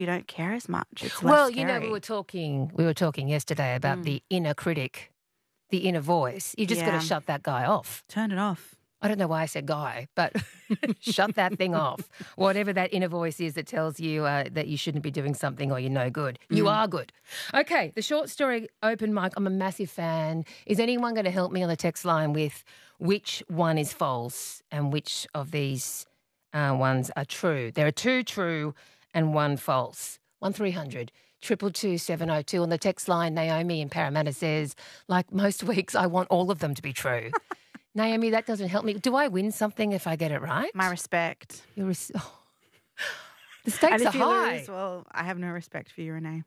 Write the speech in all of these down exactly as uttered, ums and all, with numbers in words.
you don't care as much. It's less Well, scary. you know, we were talking we were talking yesterday about Mm. the inner critic, the inner voice. You just got Yeah. to shut that guy off. Turn it off. I don't know why I said guy, but shut that thing off. Whatever that inner voice is that tells you uh, that you shouldn't be doing something or you're no good. You Mm. are good. Okay, the short story open mic. I'm a massive fan. Is anyone going to help me on the text line with which one is false and which of these uh, ones are true? There are two true and one false. One three hundred triple two seven oh two on the text line. Naomi in Parramatta says, like most weeks, I want all of them to be true. Naomi, that doesn't help me. Do I win something if I get it right? My respect. You're res- oh. The stakes And are if you high. lose, well, I have no respect for you, Renee.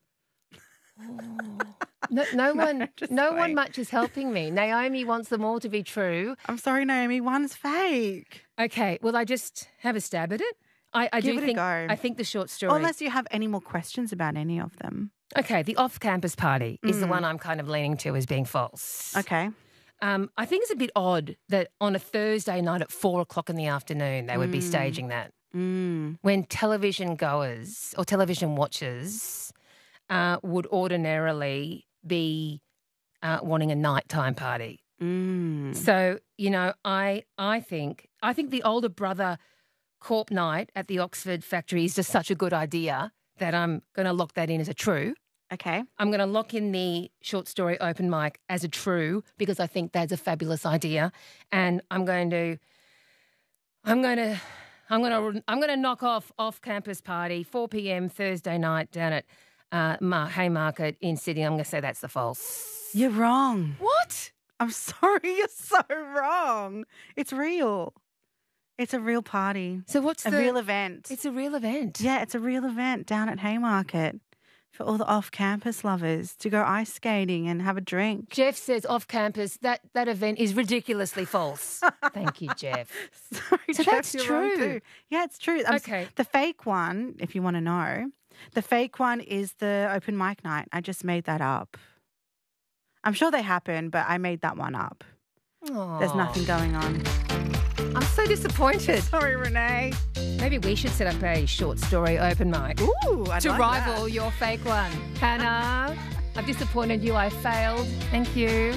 No, no No, one, just no one wait. much is helping me. Naomi wants them all to be true. I'm sorry, Naomi. One's fake. Okay, well, I just have a stab at it. I, I Give do it a think. go. I think the short story. Unless you have any more questions about any of them. Okay, the off-campus party is the Mm. one I'm kind of leaning to as being false. Okay. Um, I think it's a bit odd that on a Thursday night at four o'clock in the afternoon they would be Mm. staging that. Mm. When television goers or television watchers uh, would ordinarily be uh, wanting a nighttime party. Mm. So, you know, I I think I think the older brother corp night at the Oxford factory is just such a good idea that I'm going to lock that in as a true. Okay. I'm going to lock in the short story open mic as a true because I think that's a fabulous idea, and I'm going to, I'm going to, I'm going to, I'm going to knock off off-campus party four p.m. Thursday night down at uh, Mar- Haymarket in Sydney. I'm going to say that's the false. You're wrong. What? I'm sorry. You're so wrong. It's real. It's a real party. So what's A the real event. It's a real event. Yeah, it's a real event down at Haymarket for all the off-campus lovers to go ice skating and have a drink. Jeff says off-campus that that event is ridiculously false. Thank you, Jeff. Sorry, So Jeff, that's you're wrong true. too. Yeah, it's true. I'm s- Okay. The fake one, if you want to know, the fake one is the open mic night. I just made that up. I'm sure they happen, but I made that one up. There's Aw. nothing going on. I'm so disappointed. Sorry, Renee. Maybe we should set up a short story open mic Ooh, I'd to like rival that. your fake one. Hannah, I've disappointed you. I failed. Thank you.